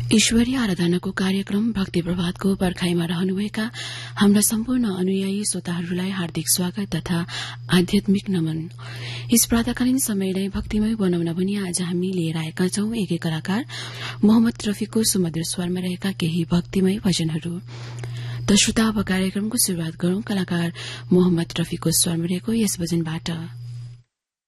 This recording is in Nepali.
ईश्वरीय आराधनाको कार्यक्रम भक्ति प्रभातको पर्खाइमा रहनुभएका हाम्रा सम्पूर्ण अनुयायी श्रोताहरूलाई हार्दिक स्वागत तथा आध्यात्मिक नमन। यस प्रातकालीन समयलाई भक्तिमय बनाउन भनी आज हामी लिएर आएका छौं एकै कलाकार मोहम्मद रफीको सुमधुर स्वरमा रहेका केही भक्तिमय भजनहरू। त श्रोता, अब कार्यक्रमको शुरूआत गरौं कलाकार मोहम्मद रफीको स्वरमा रहेको यस भजनबाट।